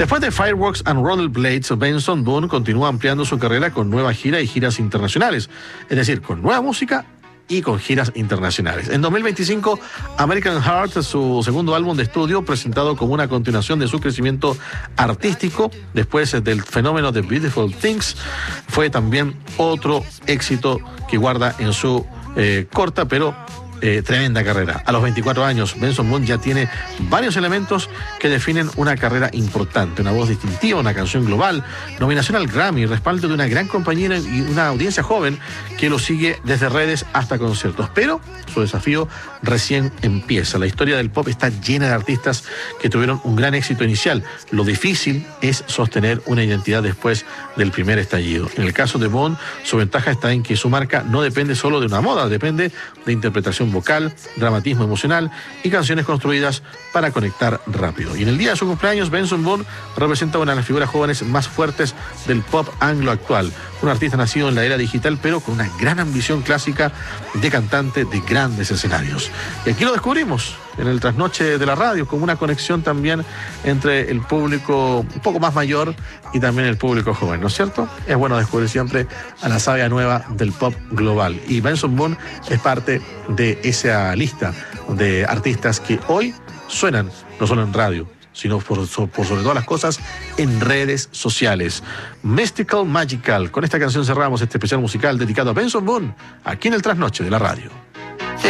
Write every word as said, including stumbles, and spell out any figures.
Después de Fireworks and Rollerblades, Benson Boone continúa ampliando su carrera con nueva gira y giras internacionales, es decir, con nueva música y con giras internacionales. En dos mil veinticinco, American Heart, su segundo álbum de estudio, presentado como una continuación de su crecimiento artístico después del fenómeno de Beautiful Things, fue también otro éxito que guarda en su eh, corta pero Eh, tremenda carrera. A los veinticuatro años, Benson Boone ya tiene varios elementos que definen una carrera importante. Una voz distintiva, una canción global, nominación al Grammy, respaldo de una gran compañía y una audiencia joven que lo sigue desde redes hasta conciertos. Pero su desafío recién empieza. La historia del pop está llena de artistas que tuvieron un gran éxito inicial. Lo difícil es sostener una identidad después del primer estallido. En el caso de Boone, su ventaja está en que su marca no depende solo de una moda, depende de interpretación vocal, dramatismo emocional y canciones construidas para conectar rápido. Y en el día de su cumpleaños, Benson Boone representa una de las figuras jóvenes más fuertes del pop anglo actual. Un artista nacido en la era digital, pero con una gran ambición clásica de cantante de grandes escenarios. Y aquí lo descubrimos en el trasnoche de la radio, como una conexión también entre el público un poco más mayor y también el público joven, ¿no es cierto? Es bueno descubrir siempre a la savia nueva del pop global. Y Benson Boone es parte de esa lista de artistas que hoy suenan no solo en radio, sino por, por sobre todas las cosas en redes sociales. Mystical Magical. Con esta canción cerramos este especial musical dedicado a Benson Boone, aquí en el trasnoche de la radio.